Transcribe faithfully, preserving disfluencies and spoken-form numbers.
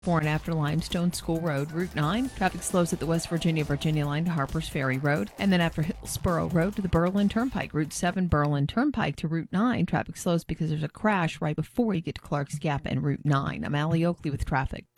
Before and after Limestone School Road, Route nine. Traffic slows at the West Virginia-Virginia line to Harpers Ferry Road. And then after Hillsborough Road to the Berlin Turnpike, Route seven Berlin Turnpike to Route nine. Traffic slows because there's a crash right before you get to Clark's Gap and Route nine. I'm Allie Oakley with traffic.